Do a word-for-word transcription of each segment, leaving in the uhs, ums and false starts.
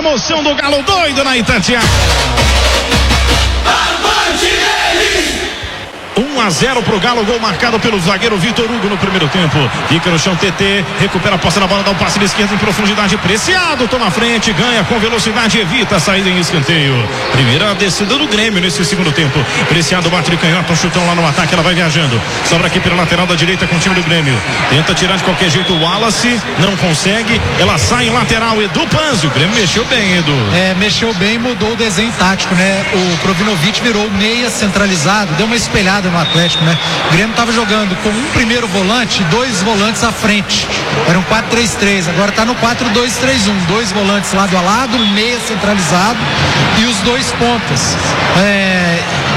emoção do Galo doido na Itatiaia. um a zero pro Galo, gol marcado pelo zagueiro Vitor Hugo no primeiro tempo. Fica no chão T T, recupera a posse da bola, dá um passe de esquerda em profundidade. Preciado, toma a frente, ganha com velocidade, evita a saída em escanteio. Primeira descida do Grêmio nesse segundo tempo. Preciado bate de canhota, um chutão lá no ataque, ela vai viajando. Sobra aqui pela lateral da direita com o time do Grêmio. Tenta tirar de qualquer jeito o Wallace, não consegue. Ela sai em lateral, Edu Panzi. O Grêmio mexeu bem, Edu. É, mexeu bem, mudou o desenho tático, né? O Krovinovic virou meia centralizado, deu uma espelhada no Atlético, né? O Grêmio estava jogando com um primeiro volante e dois volantes à frente. Era um quatro três três, agora está no quatro dois três um. Dois volantes lado a lado, um meia centralizado e os dois pontas. É...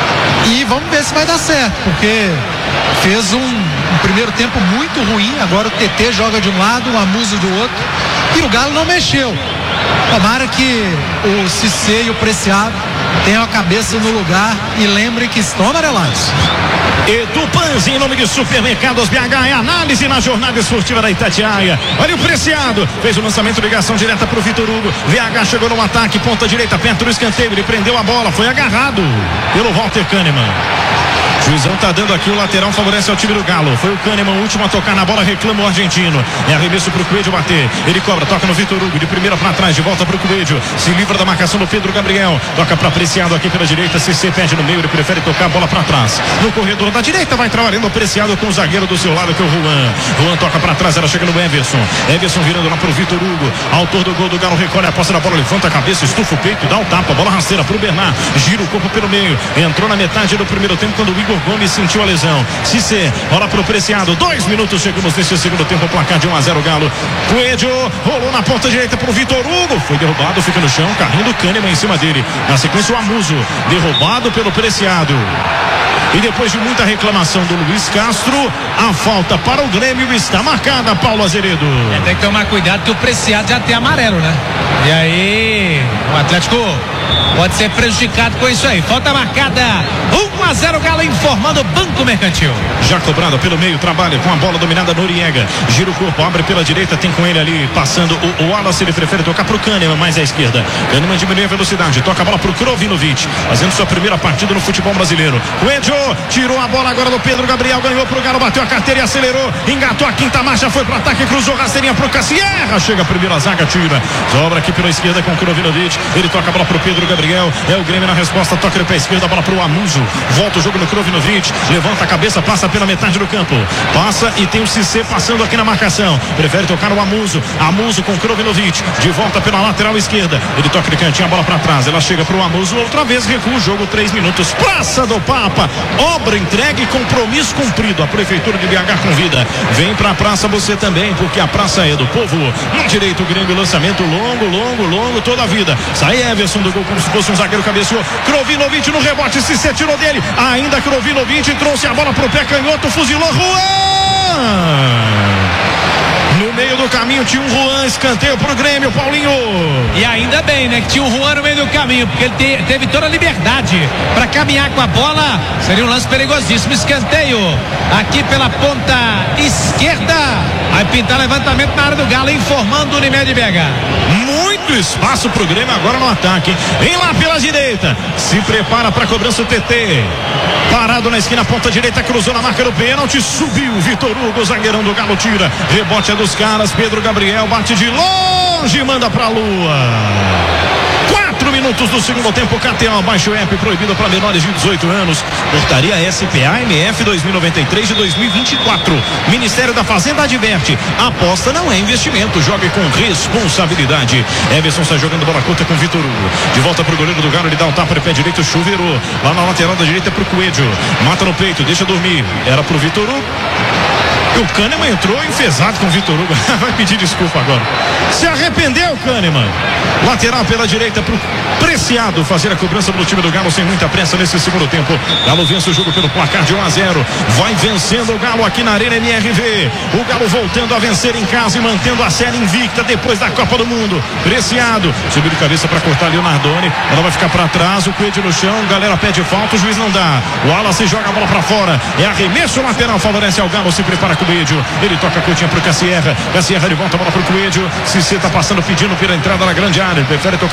E vamos ver se vai dar certo, porque fez um, um primeiro tempo muito ruim. Agora o T T joga de um lado, o Amuso do outro. E o Galo não mexeu. Tomara que o Cissé e o Preciado tenham a cabeça no lugar e lembrem que estão amarelados. Edu Panzi, em nome de Supermercados B H, é análise na jornada esportiva da Itatiaia. Olha o Preciado, fez o lançamento, ligação direta pro Vitor Hugo. V H chegou no ataque, ponta direita, perto do escanteio, ele prendeu a bola, foi agarrado pelo Walter Kahneman. Juizão tá dando aqui o lateral, favorece ao time do Galo. Foi o Kahneman, o último a tocar na bola, reclama o argentino. É arremesso pro Coelho bater. Ele cobra, toca no Vitor Hugo, de primeira pra trás, de volta pro Coelho. Se livra da marcação do Pedro Gabriel. Toca pra Preciado aqui pela direita. Cissé perde no meio, ele prefere tocar a bola pra trás. No corredor da direita vai trabalhando o Preciado com o zagueiro do seu lado, que é o Juan. Juan toca pra trás, ela chega no Everson. Everson virando lá pro Vitor Hugo. Autor do gol do Galo, recolhe a posse da bola, levanta a cabeça, estufa o peito, dá o tapa. Bola rasteira pro Bernard. Gira o corpo pelo meio. Entrou na metade do primeiro tempo quando o Igor Gomes sentiu a lesão. Cissé, bola pro Preciado, dois minutos, chegamos nesse segundo tempo, placar de um a zero Galo. Coelho, rolou na ponta direita pro Vitor Hugo, foi derrubado, fica no chão, carrinho do Kahneman em cima dele. Na sequência o Amuso, derrubado pelo Preciado. E depois de muita reclamação do Luiz Castro, a falta para o Grêmio está marcada, Paulo Azeredo. É, tem que tomar cuidado que o Preciado já tem amarelo, né? E aí, o Atlético pode ser prejudicado com isso aí. Falta marcada, um a zero Galo, informando o Banco Mercantil. Já cobrado pelo meio, trabalha com a bola dominada Noriega. Gira o corpo, abre pela direita, tem com ele ali, passando o, o Wallace, ele prefere tocar pro Kahneman, mais à esquerda. Kahneman diminui a velocidade, toca a bola pro Krovinovic, fazendo sua primeira partida no futebol brasileiro. Coelho, tirou a bola agora do Pedro Gabriel, ganhou pro Galo, bateu a carteira e acelerou, engatou a quinta marcha, foi pro ataque, cruzou, rasteirinha pro Cassierra, chega a primeira zaga, tira, sobra aqui pela esquerda com o Krovinovic, ele toca a bola pro Pedro Gabriel, é o Grêmio na resposta, toca no pé esquerdo, a bola pro Amuso, volta o jogo no Krovinovic, levanta a cabeça, passa pela metade do campo, passa e tem o Cissé passando aqui na marcação, prefere tocar o Amuso, Amuso com o Krovinovic, de volta pela lateral esquerda, ele toca de cantinho, a bola pra trás, ela chega pro Amuso, outra vez recua o jogo, três minutos, Praça do Papa, obra entregue, compromisso cumprido, a Prefeitura de B H convida, vem pra praça você também, porque a praça é do povo. Na direita o Grêmio, lançamento longo, longo, longo, toda a vida, sai Everson do gol como se fosse um zagueiro, cabeceou, Krovinovic no rebote, Cissé tirou dele, ainda Krovinovic, trouxe a bola pro pé canhoto, fuzilou, Juan! No meio do caminho tinha um Juan, escanteio pro Grêmio, Paulinho. E ainda bem, né, que tinha um Juan no meio do caminho, porque ele te, teve toda a liberdade para caminhar com a bola. Seria um lance perigosíssimo. Escanteio aqui pela ponta esquerda. Vai pintar levantamento na área do Galo, informando o Unimed B H. Muito espaço pro Grêmio agora no ataque. Vem lá pela direita. Se prepara para cobrança o T T. Parado na esquina, ponta direita, cruzou na marca do pênalti, subiu Vitor Hugo, o zagueirão do Galo tira. Rebote é dos caras, Pedro Gabriel bate de longe, manda pra lua. Quatro minutos do segundo tempo, K T O, baixo o app, proibido para menores de dezoito anos. Portaria S P A M F dois mil e noventa e três de dois mil e vinte e quatro. Ministério da Fazenda adverte: aposta não é investimento, jogue com responsabilidade. Everson sai jogando bola curta com Vitor Hugo. De volta pro goleiro do Galo, ele dá um tapa de pé direito, chuveirou. Lá na lateral da direita pro Coelho. Mata no peito, deixa dormir. Era pro Vitor Hugo. O Kahneman entrou enfesado com o Vitor Hugo. Vai pedir desculpa agora. Se arrependeu, Kahneman. Lateral pela direita pro Preciado fazer a cobrança do time do Galo sem muita pressa nesse segundo tempo. Galo vence o jogo pelo placar de um a zero. Vai vencendo o Galo aqui na Arena M R V. O Galo voltando a vencer em casa e mantendo a série invicta depois da Copa do Mundo. Preciado subiu de cabeça para cortar Leonardoni. Ela vai ficar para trás. O Coelho no chão. Galera pede falta. O juiz não dá. O Wallace joga a bola para fora. É arremesso lateral. Favorece ao Galo. Se prepara com o Coelho. Ele toca a curtinha pro Cassierra. Cassierra de volta a bola pro Coelho. Cissé tá passando pedindo pela entrada na grande área. Ele prefere tocar